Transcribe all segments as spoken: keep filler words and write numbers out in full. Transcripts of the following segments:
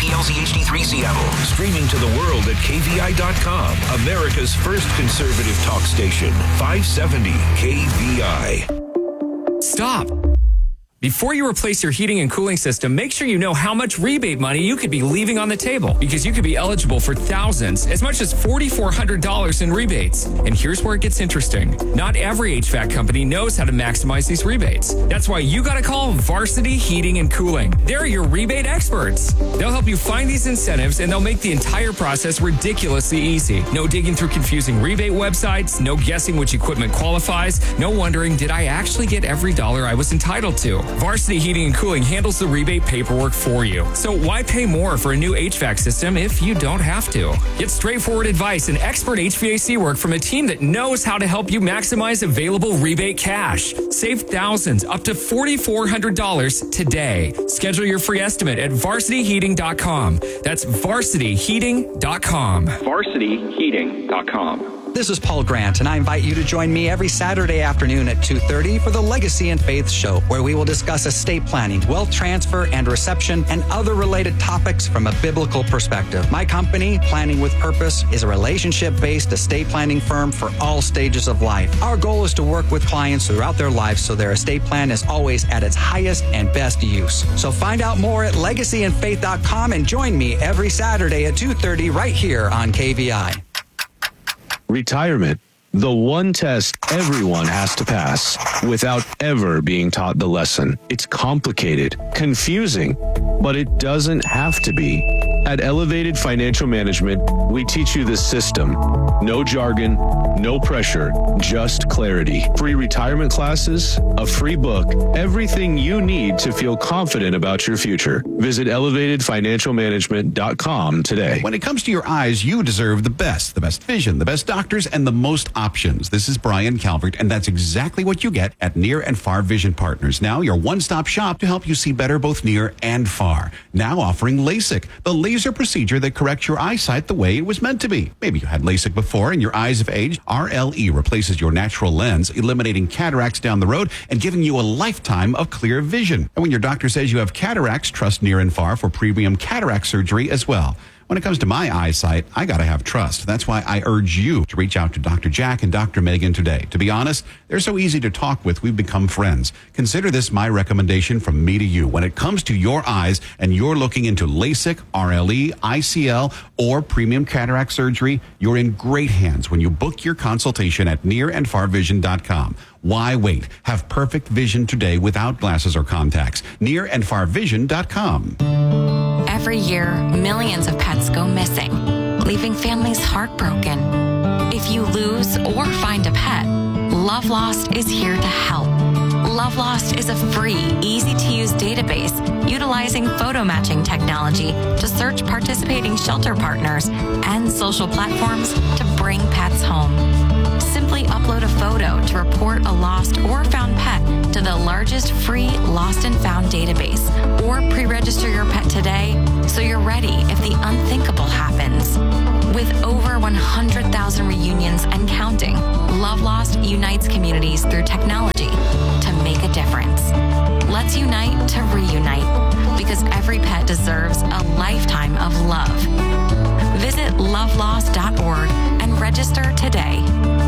K L Z H D three Seattle. Streaming to the world at K V I dot com. America's first conservative talk station. five seventy K V I. Stop. Before you replace your heating and cooling system, make sure you know how much rebate money you could be leaving on the table, because you could be eligible for thousands, as much as four thousand four hundred dollars in rebates. And here's where it gets interesting. Not every H V A C company knows how to maximize these rebates. That's why you got to call Varsity Heating and Cooling. They're your rebate experts. They'll help you find these incentives, and they'll make the entire process ridiculously easy. No digging through confusing rebate websites, no guessing which equipment qualifies, no wondering, did I actually get every dollar I was entitled to? Varsity Heating and Cooling handles the rebate paperwork for you. So why pay more for a new H V A C system if you don't have to? Get straightforward advice and expert H V A C work from a team that knows how to help you maximize available rebate cash. Save thousands, up to four thousand four hundred dollars today. Schedule your free estimate at varsity heating dot com. That's varsity heating dot com. varsity heating dot com. This is Paul Grant, and I invite you to join me every Saturday afternoon at two thirty for the Legacy and Faith Show, where we will discuss estate planning, wealth transfer and reception, and other related topics from a biblical perspective. My company, Planning with Purpose, is a relationship-based estate planning firm for all stages of life. Our goal is to work with clients throughout their lives so their estate plan is always at its highest and best use. So find out more at legacy and faith dot com and join me every Saturday at two thirty right here on K V I. Retirement, the one test everyone has to pass without ever being taught the lesson. It's complicated, confusing, but it doesn't have to be. At Elevated Financial Management, we teach you the system. No jargon, no pressure, just clarity. Free retirement classes, a free book, everything you need to feel confident about your future. Visit elevated financial management dot com today. When it comes to your eyes, you deserve the best, the best vision, the best doctors, and the most options. This is Brian Calvert, and that's exactly what you get at Near and Far Vision Partners. Now your one-stop shop to help you see better both near and far. Now offering LASIK, the laser procedure that corrects your eyesight the way it was meant to be. Maybe you had LASIK before and your eyes have aged. R L E replaces your natural lens, eliminating cataracts down the road and giving you a lifetime of clear vision. And when your doctor says you have cataracts, trust Near and Far for premium cataract surgery as well. When it comes to my eyesight, I got to have trust. That's why I urge you to reach out to Doctor Jack and Doctor Megan today. To be honest, they're so easy to talk with, we've become friends. Consider this my recommendation from me to you. When it comes to your eyes and you're looking into LASIK, R L E, I C L, or premium cataract surgery, you're in great hands when you book your consultation at near and far vision dot com. Why wait? Have perfect vision today without glasses or contacts. near and far vision dot com. Every year, millions of pets go missing, leaving families heartbroken. If you lose or find a pet, Love Lost is here to help. Love Lost is a free, easy-to-use database utilizing photo matching technology to search participating shelter partners and social platforms to bring pets home. Simply upload a photo to report a lost or found pet to the largest free lost and found database, or pre-register your pet today so you're ready if the unthinkable happens. With over one hundred thousand reunions and counting, Love Lost unites communities through technology to make a difference. Let's unite to reunite, because every pet deserves a lifetime of love. Visit love lost dot org and register today.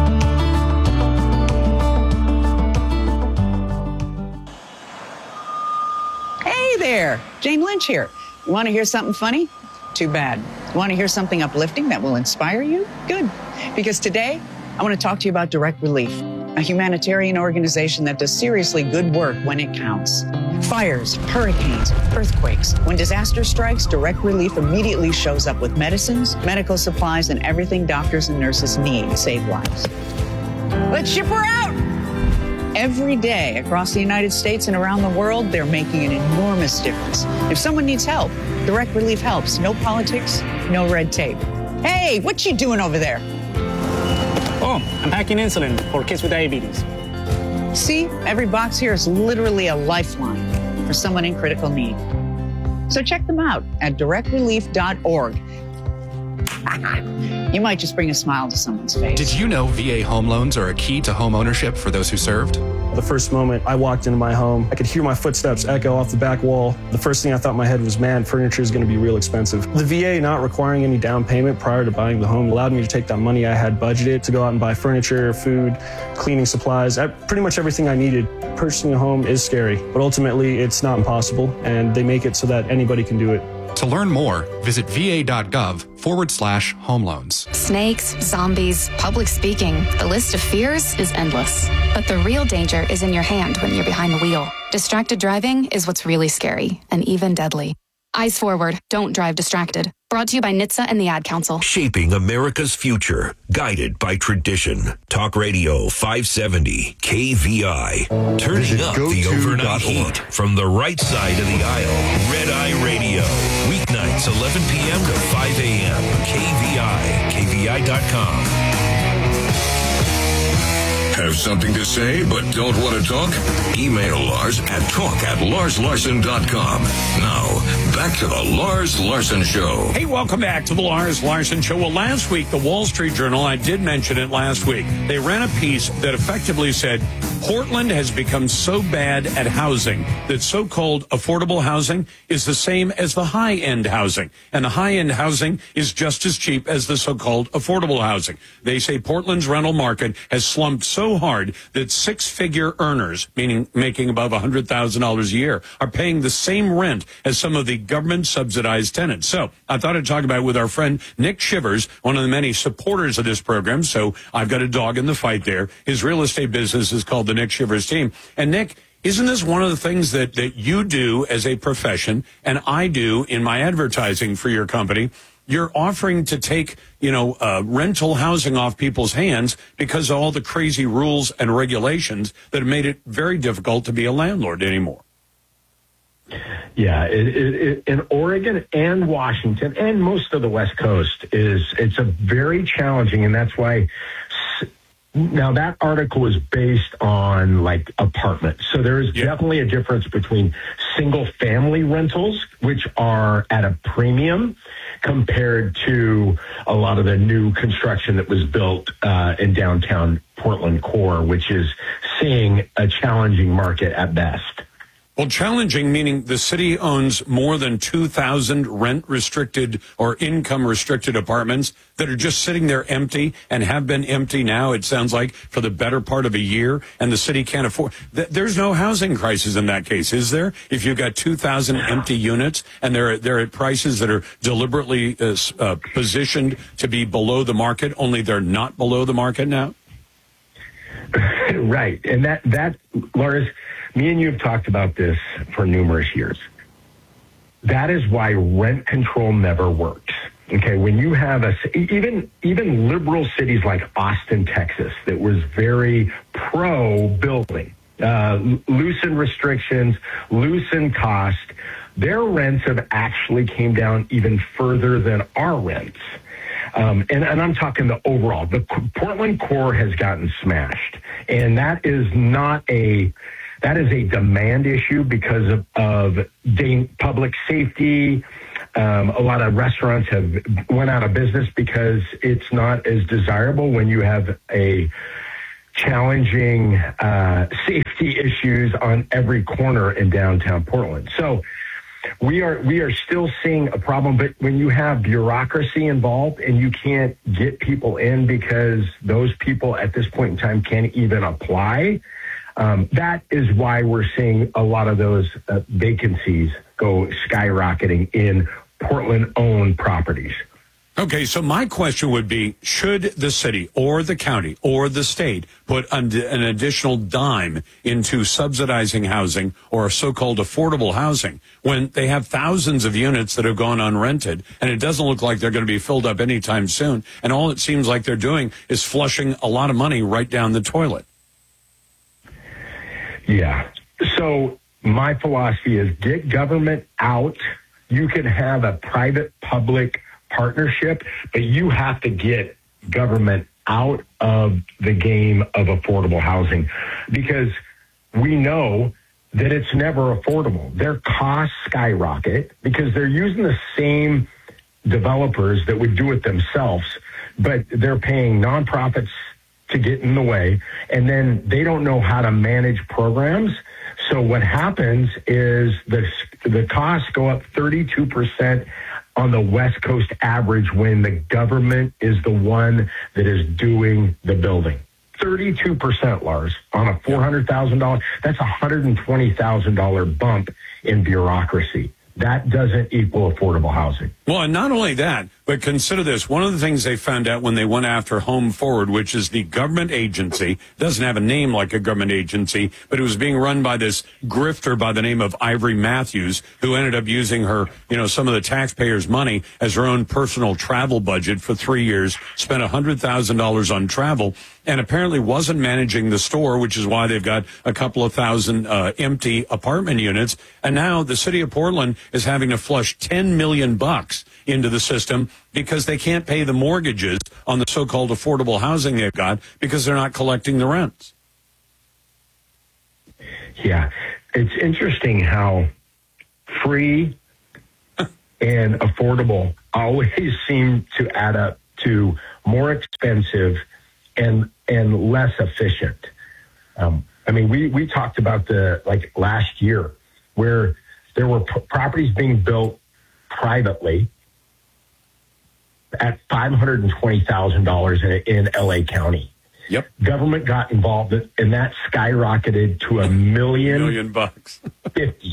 Hey there, Jane Lynch here. You want to hear something funny? Too bad. You want to hear something uplifting that will inspire you? Good. Because today, I want to talk to you about Direct Relief, a humanitarian organization that does seriously good work when it counts. Fires, hurricanes, earthquakes. When disaster strikes, Direct Relief immediately shows up with medicines, medical supplies, and everything doctors and nurses need to save lives. Let's ship her out! Every day across the United States and around the world, they're making an enormous difference. If someone needs help, Direct Relief helps. No politics, no red tape. Hey, what you doing over there? Oh, I'm packing insulin for kids with diabetes. See, every box here is literally a lifeline for someone in critical need. So check them out at direct relief dot org. You might just bring a smile to someone's face. Did you know V A home loans are a key to home ownership for those who served? The first moment I walked into my home, I could hear my footsteps echo off the back wall. The first thing I thought in my head was, man, furniture is going to be real expensive. The V A not requiring any down payment prior to buying the home allowed me to take that money I had budgeted to go out and buy furniture, food, cleaning supplies, pretty much everything I needed. Purchasing a home is scary, but ultimately it's not impossible, and they make it so that anybody can do it. To learn more, visit va.gov forward slash home loans. Snakes, zombies, public speaking. The list of fears is endless. But the real danger is in your hand when you're behind the wheel. Distracted driving is what's really scary and even deadly. Eyes forward. Don't drive distracted. Brought to you by N H T S A and the Ad Council. Shaping America's future, guided by tradition. Talk Radio five seventy K V I. Turning up the overnight heat from the right side of the aisle. Red Eye Radio. Weeknights eleven p.m. to five a.m. K V I. K V I dot com. Have something to say but don't want to talk? Email Lars at talk at lars larson dot com. Now, back to the Lars Larson Show. Hey, welcome back to the Lars Larson Show. Well, last week, the Wall Street Journal, I did mention it last week, they ran a piece that effectively said Portland has become so bad at housing that so-called affordable housing is the same as the high-end housing. And the high-end housing is just as cheap as the so-called affordable housing. They say Portland's rental market has slumped so hard that six-figure earners, meaning making above one hundred thousand dollars a year, are paying the same rent as some of the government-subsidized tenants. So I thought I'd talk about it with our friend Nick Shivers, one of the many supporters of this program. So I've got a dog in the fight there. His real estate business is called the Nick Shivers Team. And Nick, isn't this one of the things that, that you do as a profession and I do in my advertising for your company? You're offering to take, you know, uh, rental housing off people's hands because of all the crazy rules and regulations that have made it very difficult to be a landlord anymore. Yeah, it, it, it, in Oregon and Washington and most of the West Coast is it's a very challenging, and that's why. Now, that article is based on, like, apartments. So there is yeah. definitely a difference between single-family rentals, which are at a premium, compared to a lot of the new construction that was built uh, in downtown Portland core, which is seeing a challenging market at best. Well, challenging meaning the city owns more than two thousand rent-restricted or income-restricted apartments that are just sitting there empty and have been empty now, it sounds like, for the better part of a year, and the city can't afford. There's no housing crisis in that case, is there? If you've got two thousand empty units and they're, they're at prices that are deliberately uh, uh, positioned to be below the market, only they're not below the market now? Right. And that, that, Lars, me and you have talked about this for numerous years. That is why rent control never works. Okay, when you have a, even, even liberal cities like Austin, Texas, that was very pro-building, uh, loosen restrictions, loosen cost, their rents have actually came down even further than our rents. Um, and, and I'm talking the overall. The Portland core has gotten smashed, and that is not a that is a demand issue because of, of public safety. Um, a lot of restaurants have went out of business because it's not as desirable when you have a challenging uh, safety issues on every corner in downtown Portland. So we are we are still seeing a problem, but when you have bureaucracy involved and you can't get people in because those people at this point in time can't even apply, um, that is why we're seeing a lot of those uh, vacancies go skyrocketing in Portland-owned properties. Okay, so my question would be, should the city or the county or the state put an additional dime into subsidizing housing or so-called affordable housing when they have thousands of units that have gone unrented and it doesn't look like they're going to be filled up anytime soon, and all it seems like they're doing is flushing a lot of money right down the toilet? Yeah. So my philosophy is get government out. You can have a private-public partnership, but you have to get government out of the game of affordable housing because we know that it's never affordable. Their costs skyrocket because they're using the same developers that would do it themselves, but they're paying nonprofits to get in the way, and then they don't know how to manage programs. So what happens is the the costs go up thirty-two percent on the West Coast average when the government is the one that is doing the building. thirty-two percent, Lars, on a four hundred thousand dollars. That's a one hundred twenty thousand dollars bump in bureaucracy. That doesn't equal affordable housing. Well, and not only that, but consider this. One of the things they found out when they went after Home Forward, which is the government agency, doesn't have a name like a government agency, but it was being run by this grifter by the name of Ivory Matthews, who ended up using her, you know, some of the taxpayers' money as her own personal travel budget for three years, spent one hundred thousand dollars on travel, and apparently wasn't managing the store, which is why they've got a couple of thousand uh, empty apartment units. And now the city of Portland is having to flush ten million bucks into the system because they can't pay the mortgages on the so-called affordable housing they've got because they're not collecting the rents. Yeah, it's interesting how free and affordable always seem to add up to more expensive and and less efficient. Um, I mean, we, we talked about the, like last year, where there were p- properties being built privately at five hundred twenty thousand dollars in, in L A County. Yep. Government got involved, and that skyrocketed to a million, million bucks. fifty.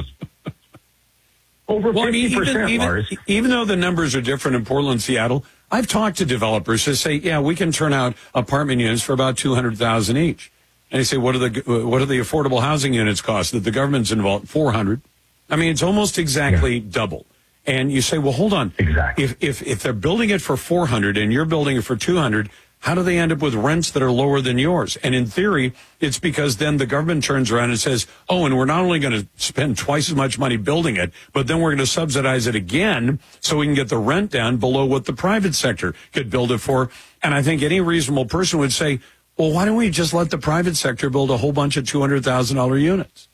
Over well, fifty percent, even, even, Lars. even though the numbers are different in Portland and Seattle, I've talked to developers who say, yeah, we can turn out apartment units for about two hundred thousand dollars each. And they say, what are the what are the affordable housing units cost that the government's involved? four hundred. I mean, it's almost exactly yeah. double. And you say, well, hold on. Exactly. If if if they're building it for four hundred and you're building it for two hundred, how do they end up with rents that are lower than yours? And in theory, it's because then the government turns around and says, oh, and we're not only going to spend twice as much money building it, but then we're going to subsidize it again so we can get the rent down below what the private sector could build it for. And I think any reasonable person would say, well, why don't we just let the private sector build a whole bunch of two hundred thousand dollars units?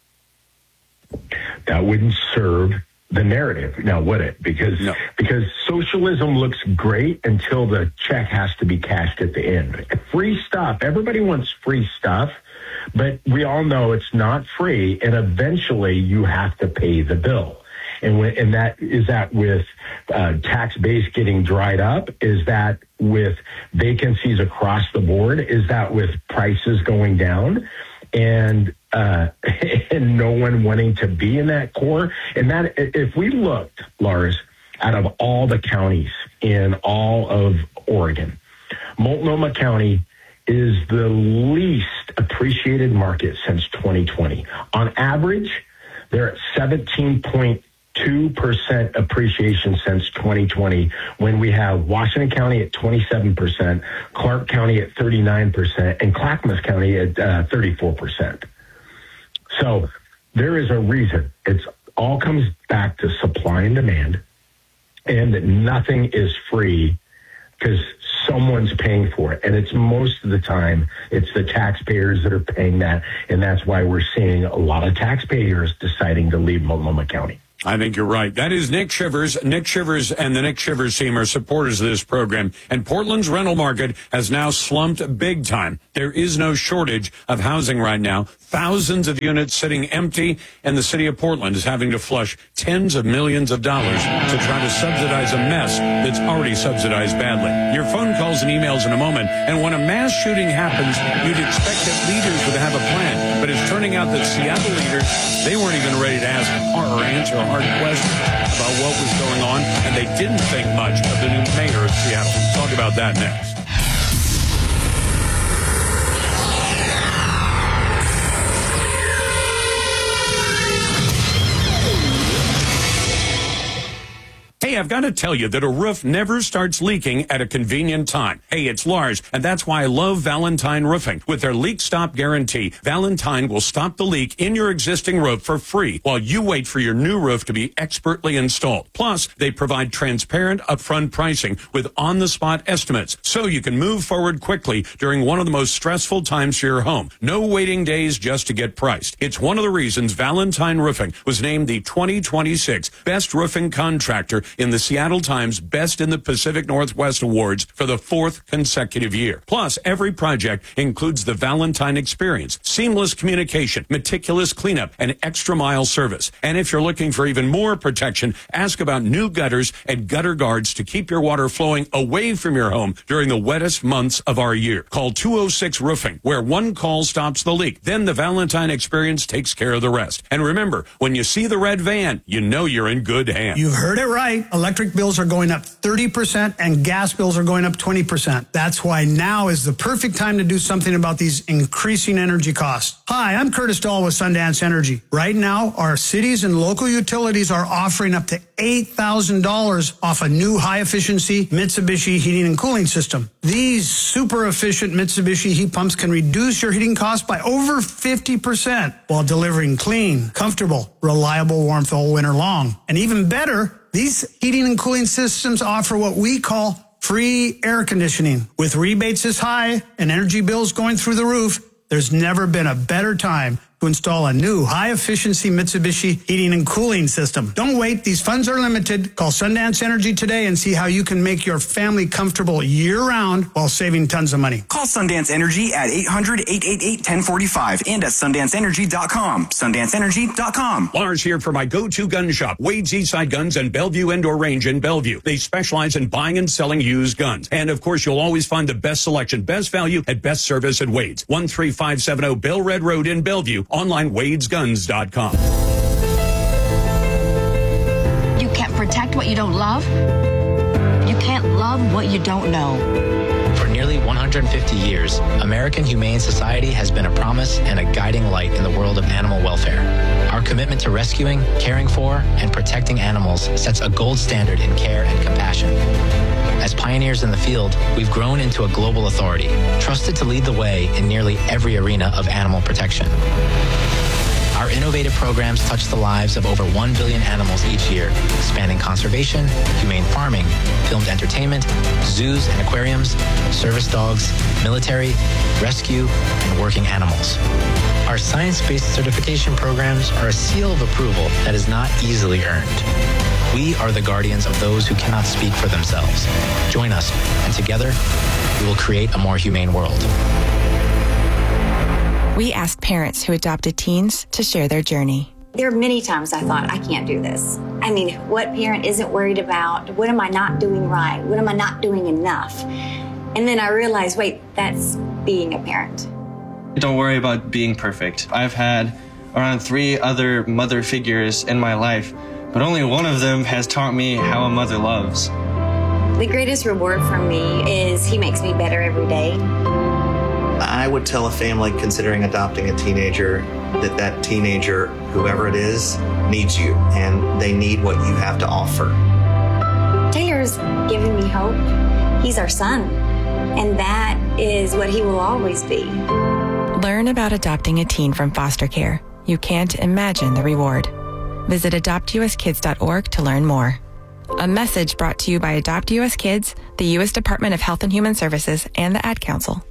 That wouldn't serve the narrative, now would it? Because no. because socialism looks great until the check has to be cashed at the end. Free stuff. Everybody wants free stuff, but we all know it's not free, and eventually you have to pay the bill. And when, and that is that with uh, tax base getting dried up? Is that with vacancies across the board? Is that with prices going down? And uh, and no one wanting to be in that core. And that, if we looked, Lars, out of all the counties in all of Oregon, Multnomah County is the least appreciated market since twenty twenty. On average, they're at seventeen point two percent appreciation since twenty twenty, when we have Washington County at twenty-seven percent, Clark County at thirty-nine percent, and Clackamas County at uh, thirty-four percent. So there is a reason. It's all comes back to supply and demand, and nothing is free because someone's paying for it. And it's most of the time, it's the taxpayers that are paying that. And that's why we're seeing a lot of taxpayers deciding to leave Multnomah County. I think you're right. That is Nick Shivers. Nick Shivers and the Nick Shivers team are supporters of this program. And Portland's rental market has now slumped big time. There is no shortage of housing right now. Thousands of units sitting empty, and the city of Portland is having to flush tens of millions of dollars to try to subsidize a mess that's already subsidized badly. Your phone calls and emails in a moment. And when a mass shooting happens, you'd expect that leaders would have a plan. But it's turning out that Seattle leaders, they weren't even ready to ask or answer hard questions about what was going on, and they didn't think much of the new mayor of Seattle. Talk about that next. Hey, I've got to tell you that a roof never starts leaking at a convenient time. Hey, it's Lars, and that's why I love Valentine Roofing. With their leak stop guarantee, Valentine will stop the leak in your existing roof for free while you wait for your new roof to be expertly installed. Plus, they provide transparent upfront pricing with on-the-spot estimates, so you can move forward quickly during one of the most stressful times for your home. No waiting days just to get priced. It's one of the reasons Valentine Roofing was named the twenty twenty-six Best Roofing Contractor in the Seattle Times Best in the Pacific Northwest Awards for the fourth consecutive year. Plus, every project includes the Valentine experience, seamless communication, meticulous cleanup, and extra mile service. And if you're looking for even more protection, ask about new gutters and gutter guards to keep your water flowing away from your home during the wettest months of our year. Call two oh six Roofing, where one call stops the leak. Then the Valentine experience takes care of the rest. And remember, when you see the red van, you know you're in good hands. You heard it right. Electric bills are going up thirty percent and gas bills are going up twenty percent. That's why now is the perfect time to do something about these increasing energy costs. Hi, I'm Curtis Dahl with Sundance Energy. Right now, our cities and local utilities are offering up to eight thousand dollars off a new high-efficiency Mitsubishi heating and cooling system. These super efficient Mitsubishi heat pumps can reduce your heating costs by over fifty percent while delivering clean, comfortable, reliable warmth all winter long. And even better, these heating and cooling systems offer what we call free air conditioning. With rebates this high and energy bills going through the roof, there's never been a better time to install a new high-efficiency Mitsubishi heating and cooling system. Don't wait. These funds are limited. Call Sundance Energy today and see how you can make your family comfortable year-round while saving tons of money. Call Sundance Energy at eight hundred, eight eight eight, one oh four five and at sundance energy dot com. sundance energy dot com. Lars here for my go-to gun shop, Wade's Eastside Guns and Bellevue Indoor Range in Bellevue. They specialize in buying and selling used guns. And, of course, you'll always find the best selection, best value, and best service at Wade's. one three five seven zero Bell Red Road in Bellevue. Online, wades guns dot com. You can't protect what you don't love. You can't love what you don't know. For nearly one hundred fifty years, American Humane Society has been a promise and a guiding light in the world of animal welfare. Our commitment to rescuing, caring for, and protecting animals sets a gold standard in care and compassion. As pioneers in the field, we've grown into a global authority, trusted to lead the way in nearly every arena of animal protection. Our innovative programs touch the lives of over one billion animals each year, spanning conservation, humane farming, filmed entertainment, zoos and aquariums, service dogs, military, rescue, and working animals. Our science-based certification programs are a seal of approval that is not easily earned. We are the guardians of those who cannot speak for themselves. Join us, and together, we will create a more humane world. We asked parents who adopted teens to share their journey. There are many times I thought, I can't do this. I mean, what parent isn't worried about? What am I not doing right? What am I not doing enough? And then I realized, wait, that's being a parent. Don't worry about being perfect. I've had around three other mother figures in my life, but only one of them has taught me how a mother loves. The greatest reward for me is he makes me better every day. I would tell a family considering adopting a teenager that that teenager, whoever it is, needs you, and they need what you have to offer. Taylor's giving me hope. He's our son, and that is what he will always be. Learn about adopting a teen from foster care. You can't imagine the reward. Visit adopt u s kids dot org to learn more. A message brought to you by Adopt U S Kids, the U S Department of Health and Human Services, and the Ad Council.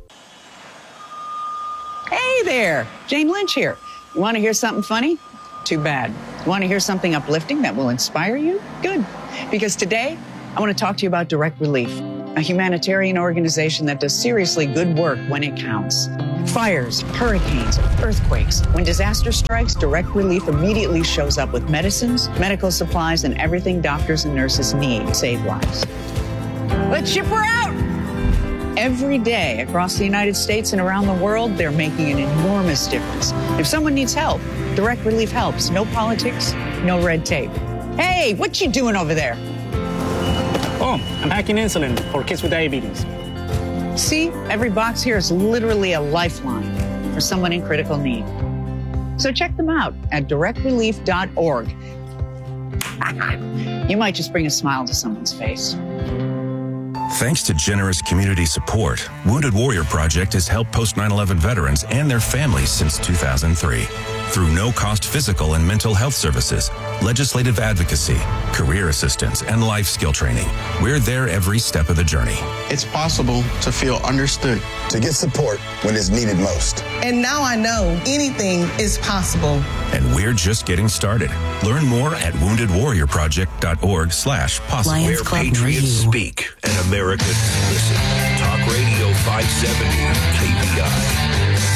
Hey there, Jane Lynch here. You want to hear something funny? Too bad. You want to hear something uplifting that will inspire you? Good. Because today, I want to talk to you about Direct Relief, a humanitarian organization that does seriously good work when it counts. Fires, hurricanes, earthquakes. When disaster strikes, Direct Relief immediately shows up with medicines, medical supplies, and everything doctors and nurses need to save lives. Let's ship her out! Every day across the United States and around the world, they're making an enormous difference. If someone needs help, Direct Relief helps. No politics, no red tape. Hey, what you doing over there? Oh, I'm packing insulin for kids with diabetes. See, every box here is literally a lifeline for someone in critical need. So check them out at direct relief dot org. You might just bring a smile to someone's face. Thanks to generous community support, Wounded Warrior Project has helped post nine eleven veterans and their families since two thousand three. through no-cost physical and mental health services, legislative advocacy, career assistance, and life skill training. We're there every step of the journey. It's possible to feel understood, to get support when it's needed most. And now I know anything is possible. And we're just getting started. Learn more at wounded warrior project dot org slash possible. Where patriots speak and Americans listen. Talk Radio five seventy K V I.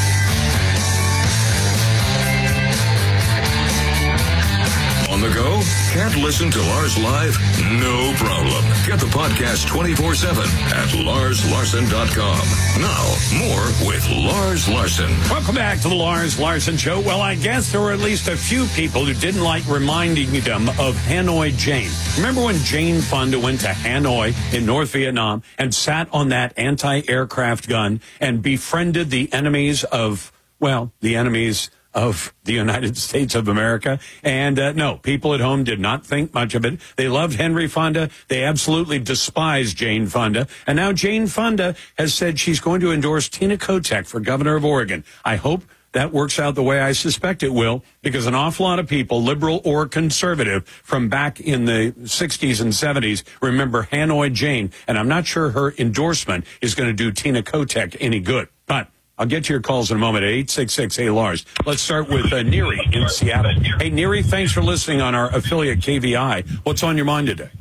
On the go? Can't listen to Lars live? No problem. Get the podcast twenty-four seven at lars larson dot com. Now, more with Lars Larson. Welcome back to the Lars Larson Show. Well, I guess there were at least a few people who didn't like reminding them of Hanoi Jane. Remember when Jane Fonda went to Hanoi in North Vietnam and sat on that anti-aircraft gun and befriended the enemies of, well, the enemies of the United States of America? And uh, no, people at home did not think much of it. They loved Henry Fonda. They absolutely despised Jane Fonda. And now Jane Fonda has said she's going to endorse Tina Kotek for governor of Oregon. I hope that works out the way I suspect it will, because an awful lot of people, liberal or conservative, from back in the sixties and seventies, remember Hanoi Jane. And I'm not sure her endorsement is going to do Tina Kotek any good. But I'll get to your calls in a moment at eight six six, hey Lars. Let's start with uh, Neri in Seattle. Hey, Neri, thanks for listening on our affiliate K V I. What's on your mind today?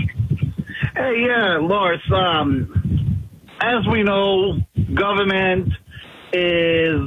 Hey, yeah, Lars. Um, as we know, government is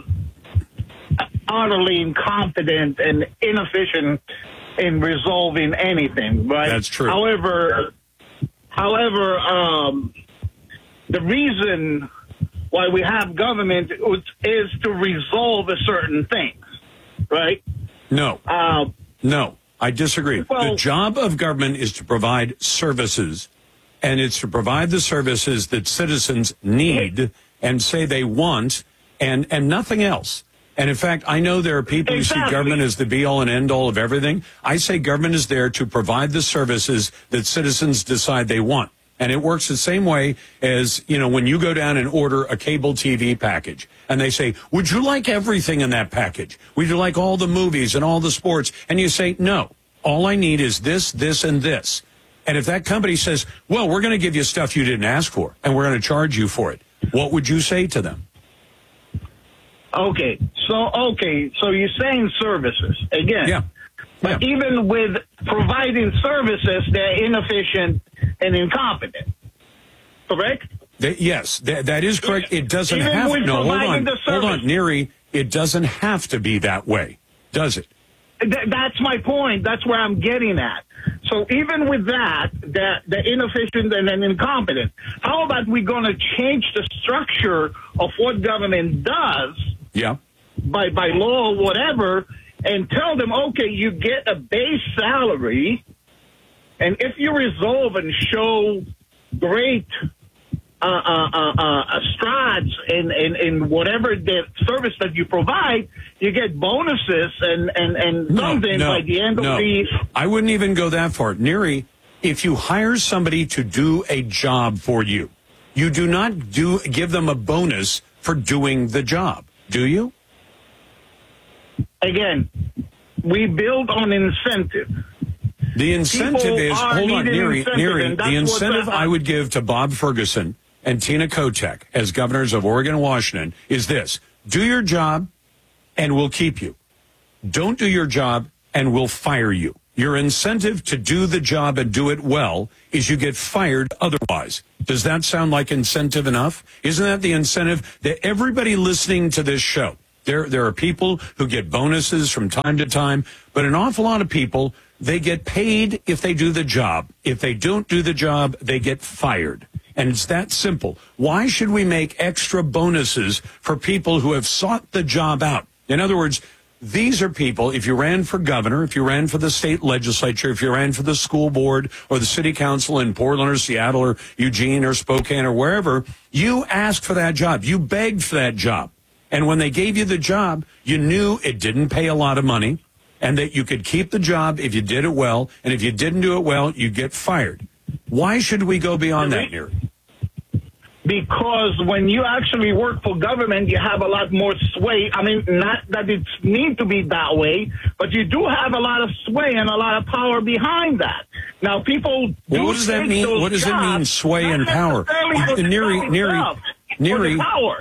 utterly incompetent and inefficient in resolving anything, right? That's true. However, however, um, the reason why we have government is to resolve a certain thing, right? No. Uh, no, I disagree. Well, the job of government is to provide services, and it's to provide the services that citizens need and say they want, and, and nothing else. And in fact, I know there are people exactly. who see government as the be-all and end-all of everything. I say government is there to provide the services that citizens decide they want. And it works the same way as, you know, when you go down and order a cable T V package and they say, would you like everything in that package? Would you like all the movies and all the sports? And you say, no, all I need is this, this, and this. And if that company says, well, we're going to give you stuff you didn't ask for and we're going to charge you for it, what would you say to them? Okay, so, okay, so you're saying services again. Yeah. But yeah. even with providing services, they're inefficient and incompetent. Correct? They, yes, that, that is correct. It doesn't even have to. No, hold on. Hold on, Neri. It doesn't have to be that way, does it? Th- that's my point. That's where I'm getting at. So even with that, they're, they're inefficient and then incompetent. How about we going to change the structure of what government does? Yeah. By by law or whatever, and tell them, okay, you get a base salary, and if you resolve and show great uh, uh, uh, uh, strides in, in, in whatever the service that you provide, you get bonuses and, and, and no, something no, by the end no. of the... I wouldn't even go that far. Neri, if you hire somebody to do a job for you, you do not do give them a bonus for doing the job, do you? Again, we build on incentive. The incentive People is, hold on, Neri, incentive, Neri, the incentive I would give to Bob Ferguson and Tina Kotek as governors of Oregon and Washington is this: do your job and we'll keep you. Don't do your job and we'll fire you. Your incentive to do the job and do it well is you get fired otherwise. Does that sound like incentive enough? Isn't that the incentive that everybody listening to this show? There, there are people who get bonuses from time to time, but an awful lot of people, they get paid if they do the job. If they don't do the job, they get fired. And it's that simple. Why should we make extra bonuses for people who have sought the job out? In other words, these are people, if you ran for governor, if you ran for the state legislature, if you ran for the school board or the city council in Portland or Seattle or Eugene or Spokane or wherever, you asked for that job. You begged for that job. And when they gave you the job, you knew it didn't pay a lot of money and that you could keep the job if you did it well. And if you didn't do it well, you'd get fired. Why should we go beyond that, Neri? because when you actually work for government, you have a lot more sway. I mean, not that it need to be that way, but you do have a lot of sway and a lot of power behind that. Now, people do well, what does that mean? What does it mean, sway and power? Neri, Neri, Neri,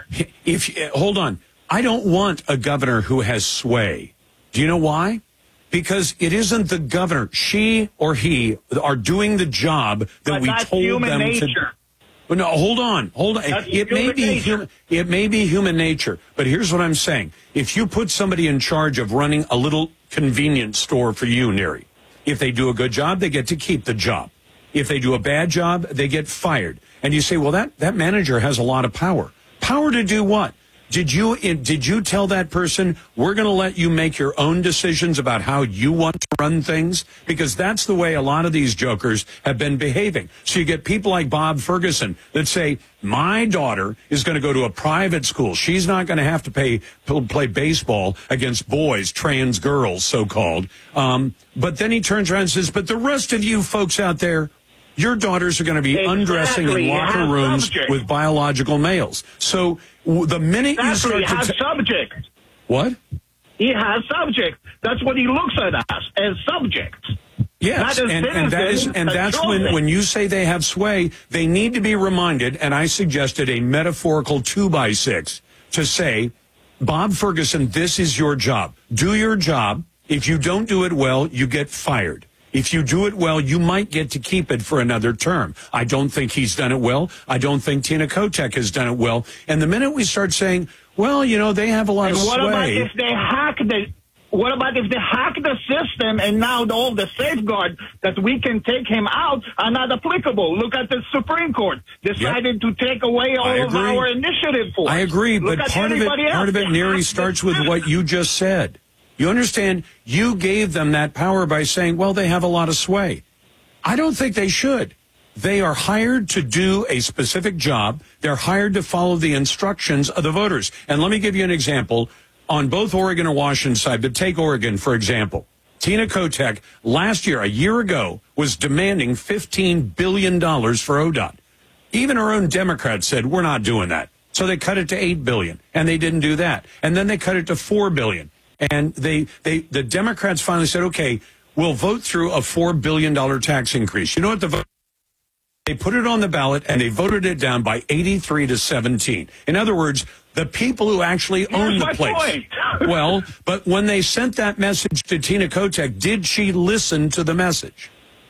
if hold on, I don't want a governor who has sway. Do you know why? Because it isn't the governor. She or he are doing the job that but we that's told human them nature. to. But no, hold on, hold on. That's It may human be nature. human. It may be human nature. But here's what I'm saying: if you put somebody in charge of running a little convenience store for you, Neri, if they do a good job, they get to keep the job. If they do a bad job, they get fired. And you say, well, that that manager has a lot of power. Power to do what? Did you did you tell that person, we're going to let you make your own decisions about how you want to run things? Because that's the way a lot of these jokers have been behaving. So you get people like Bob Ferguson that say, my daughter is going to go to a private school. She's not going to have to pay play baseball against boys, trans girls, so-called. Um, but then he turns around and says, but the rest of you folks out there, your daughters are going to be Exactly. undressing in locker rooms subject. with biological males. So w- the minute Exactly. you He has start to... subject. What? He has subject. That's what he looks at us, as subjects. Yes, Not as and, and that is, citizens, and as that's when, children. when you say they have sway, they need to be reminded, and I suggested a metaphorical two by six to say, Bob Ferguson, this is your job. Do your job. If you don't do it well, you get fired. If you do it well, you might get to keep it for another term. I don't think he's done it well. I don't think Tina Kotek has done it well. And the minute we start saying, well, you know, they have a lot And of what sway. about if they hack the? What about if they hack the system and now all the safeguards that we can take him out are not applicable? Look at the Supreme Court decided yep. to take away all I of agree. our initiative force. I agree, Look but at part of it, everybody part of else. it, Neri, starts with what you just said. You understand? You gave them that power by saying, well, they have a lot of sway. I don't think they should. They are hired to do a specific job. They're hired to follow the instructions of the voters. And let me give you an example on both Oregon and Washington side, but take Oregon, for example. Tina Kotek last year, a year ago, was demanding fifteen billion dollars for O D O T. Even our own Democrats said, we're not doing that. So they cut it to eight billion dollars, and they didn't do that. And then they cut it to four billion dollars. And they, they, the Democrats finally said, okay, we'll vote through a four billion dollars tax increase. You know what the vote? They put it on the ballot and they voted it down by eighty-three to seventeen. In other words, the people who actually own the place. Well, but when they sent that message to Tina Kotek, did she listen to the message?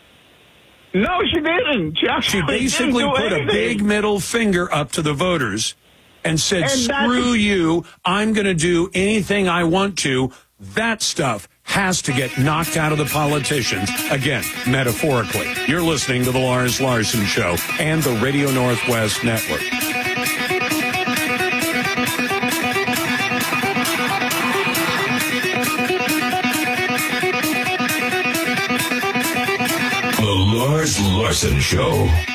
No, she didn't. She, she basically didn't put anything. a big middle finger up to the voters and said, And screw you, I'm going to do anything I want to. That stuff has to get knocked out of the politicians. Again, metaphorically. You're listening to The Lars Larson Show and the Radio Northwest Network. The Lars Larson Show.